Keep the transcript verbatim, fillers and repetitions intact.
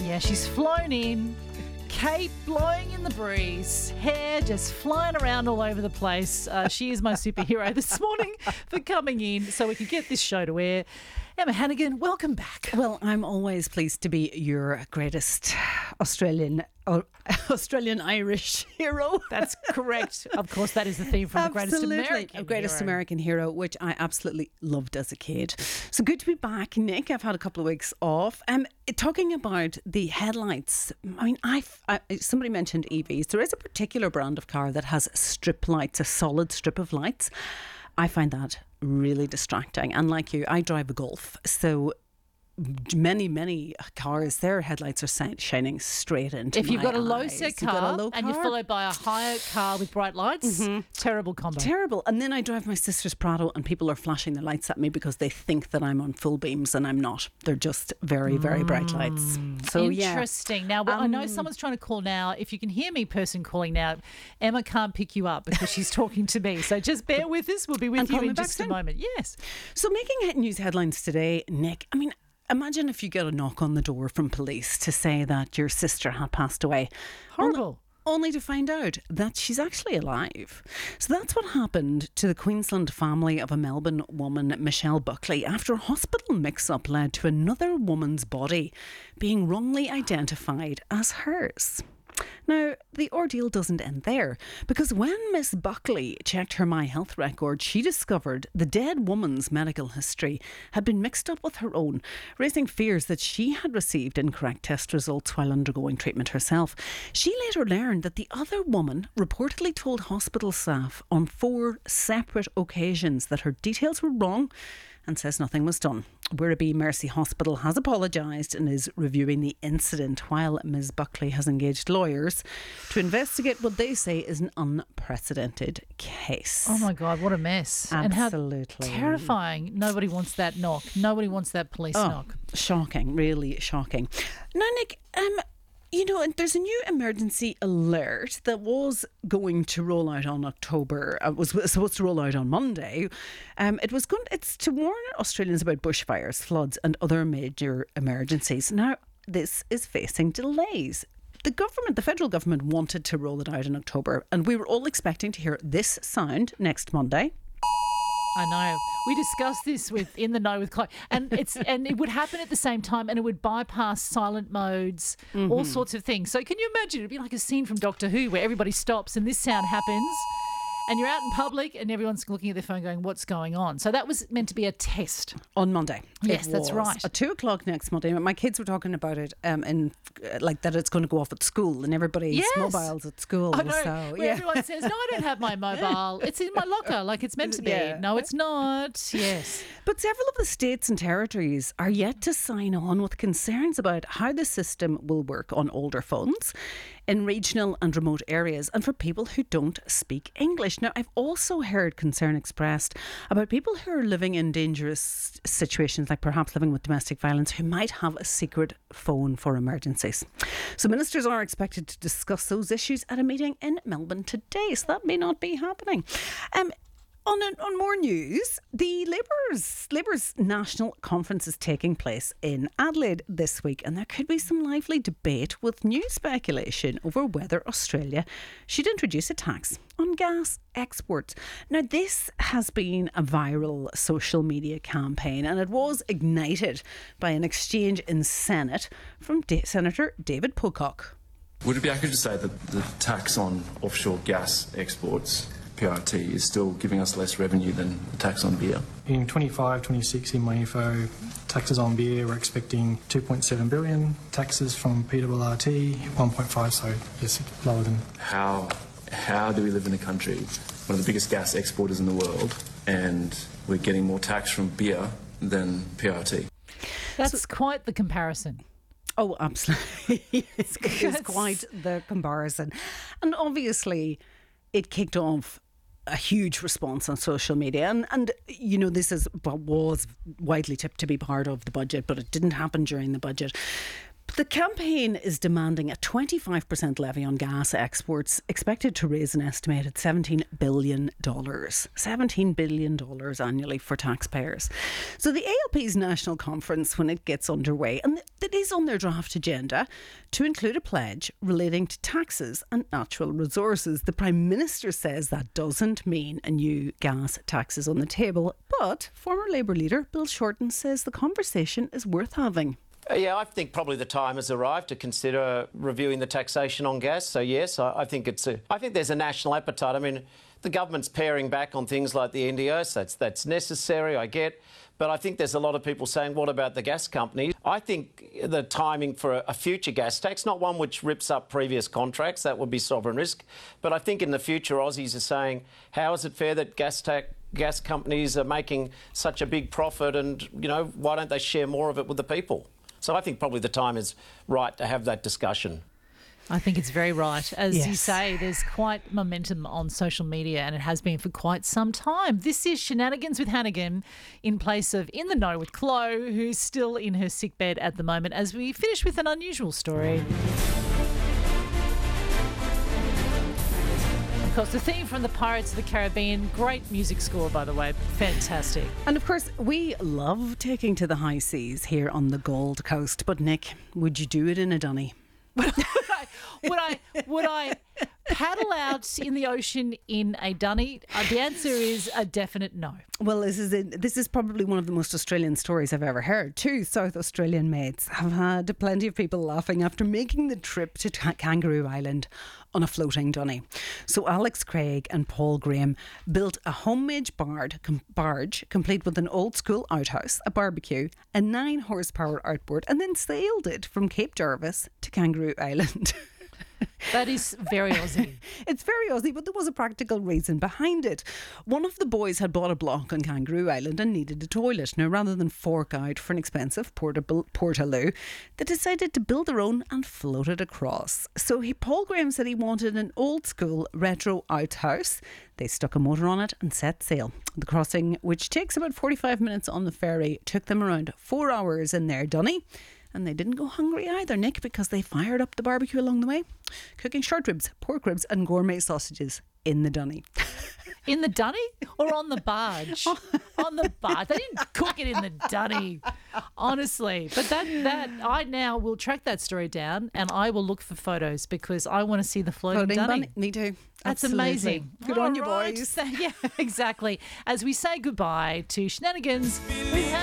Yeah, she's flown in, cape blowing in the breeze, hair just flying around all over the place. Uh, she is my superhero this morning for coming in so we can get this show to air. Emma Hannigan, welcome back. Well, I'm always pleased to be your greatest Australian or Australian Irish hero. That's correct. Of course, that is the theme from the Greatest Absolutely. American Greatest Hero. American Hero, which I absolutely loved as a kid. So good to be back, Nick. I've had a couple of weeks off. Um, talking about the headlights, I mean, I've, I somebody mentioned E Vs. There is a particular brand of car that has strip lights, a solid strip of lights. I find that really distracting. And like you, I drive a Golf, so many, many cars, their headlights are shining straight into If you've my got a low eyes. set You've got car, a low and you're car. followed by a higher car with bright lights, Mm-hmm. terrible combo. Terrible. And then I drive my sister's Prado and people are flashing their lights at me because they think that I'm on full beams and I'm not. They're just very, very bright lights. So Interesting. yeah. Now, well, I know Um, someone's trying to call now. If you can hear me, person calling now, Emma can't pick you up because she's talking to me. So just bear with us. We'll be with And you call me in back just a soon. moment. Yes. So making news headlines today, Nick, I mean, imagine if you get a knock on the door from police to say that your sister had passed away. Horrible. Only to find out that she's actually alive. So that's what happened to the Queensland family of a Melbourne woman, Michelle Buckley, after a hospital mix-up led to another woman's body being wrongly identified as hers. Now, the ordeal doesn't end there, because when Miss Buckley checked her My Health record, she discovered the dead woman's medical history had been mixed up with her own, raising fears that she had received incorrect test results while undergoing treatment herself. She later learned that the other woman reportedly told hospital staff on four separate occasions that her details were wrong and says nothing was done. Werribee Mercy Hospital has apologised and is reviewing the incident, while Miz Buckley has engaged lawyers to investigate what they say is an unprecedented case. Oh my God, what a mess. Absolutely. And how terrifying. Nobody wants that knock. Nobody wants that police Oh, knock. shocking, really shocking. Now, Nick, um, you know, there's a new emergency alert that was going to roll out on October. Uh, was supposed to roll out on Monday. Um, it was going. It's to warn Australians about bushfires, floods, and other major emergencies. Now, this is facing delays. The government, the federal government, wanted to roll it out in October, and we were all expecting to hear this sound next Monday. I know. We discussed this with In the Know with Chloe, and it's and it would happen at the same time, and it would bypass silent modes, Mm-hmm. all sorts of things. So can you imagine? It'd be like a scene from Doctor Who where everybody stops and this sound happens, and you're out in public and everyone's looking at their phone going, "What's going on?" So that was meant to be a test. On Monday. Yes, It that's was right. At two o'clock next Monday. My kids were talking about it, um, and uh, like that it's going to go off at school, and everybody's Yes. mobiles at school. I know. So, where yeah. everyone says, "No, I don't have my mobile. It's in my locker, like it's meant to be." Yeah. No, it's not. Yes. But several of the states and territories are yet to sign on with concerns about how the system will work on older phones in regional and remote areas and for people who don't speak English. Now, I've also heard concern expressed about people who are living in dangerous situations, like perhaps living with domestic violence, who might have a secret phone for emergencies. So ministers are expected to discuss those issues at a meeting in Melbourne today. So that may not be happening. Um, On, on more news, the Labour's, Labour's National Conference is taking place in Adelaide this week, and there could be some lively debate with new speculation over whether Australia should introduce a tax on gas exports. Now, this has been a viral social media campaign, and it was ignited by an exchange in Senate from Da- Senator David Pocock. Would it be accurate to say that the tax on offshore gas exports, P R T, is still giving us less revenue than the tax on beer? In twenty-five twenty-six, in my info, taxes on beer, we're expecting two point seven billion. Taxes from P R R T, one point five, so yes, lower than. How how do we live in a country, one of the biggest gas exporters in the world, and we're getting more tax from beer than P R T? That's quite the comparison. Oh, absolutely. It's, it's quite the comparison. And obviously, it kicked off a huge response on social media. And, and you know, this is what was widely tipped to be part of the budget, but it didn't happen during the budget. But The campaign is demanding a twenty-five percent levy on gas exports, expected to raise an estimated seventeen billion dollars. seventeen billion dollars annually for taxpayers. So the A L P's national conference, when it gets underway, and it is on their draft agenda, to include a pledge relating to taxes and natural resources. The Prime Minister says that doesn't mean a new gas tax is on the table, but former Labour leader Bill Shorten says the conversation is worth having. Yeah, I think probably the time has arrived to consider reviewing the taxation on gas. So yes, I, I think it's a, I think there's a national appetite. I mean, the government's paring back on things like the N D O, so that's that's necessary, I get. But I think there's a lot of people saying, what about the gas companies? I think the timing for a, a future gas tax, not one which rips up previous contracts, that would be sovereign risk. But I think in the future, Aussies are saying, how is it fair that gas tax gas companies are making such a big profit, and you know, why don't they share more of it with the people? So I think probably the time is right to have that discussion. I think it's very right. As Yes. you say, there's quite momentum on social media, and it has been for quite some time. This is Shenanigans with Hannigan in place of In the Know with Chloe, who's still in her sick bed at the moment, as we finish with an unusual story. Of course, the theme from the Pirates of the Caribbean, great music score, by the way, fantastic. And of course, we love taking to the high seas here on the Gold Coast. But Nick, would you do it in a dunny? would I would I, would I paddle out in the ocean in a dunny? Uh, the answer is a definite no. Well, this is a, this is probably one of the most Australian stories I've ever heard. Two South Australian mates have had plenty of people laughing after making the trip to ta- Kangaroo Island on a floating dunny. So Alex Craig and Paul Graham built a homemade barge, com- barge complete with an old school outhouse, a barbecue, a nine horsepower outboard, and then sailed it from Cape Jarvis to Kangaroo Island. That is very Aussie. It's very Aussie, but there was a practical reason behind it. One of the boys had bought a block on Kangaroo Island and needed a toilet. Now, rather than fork out for an expensive portable portaloo, they decided to build their own and float it across. So he, Paul Graham said he wanted an old school retro outhouse. They stuck a motor on it and set sail. The crossing, which takes about forty-five minutes on the ferry, took them around four hours in their dunny. And they didn't go hungry either, Nick, because they fired up the barbecue along the way, cooking short ribs, pork ribs and gourmet sausages in the dunny. In the dunny or on the barge? On the barge. They didn't cook it in the dunny, honestly. But that, that I now will track that story down, and I will look for photos because I want to see the floating, Floating dunny. bunny. Me too. That's Absolutely. amazing. Good All on you, right. boys. Yeah, exactly. As we say goodbye to Shenanigans with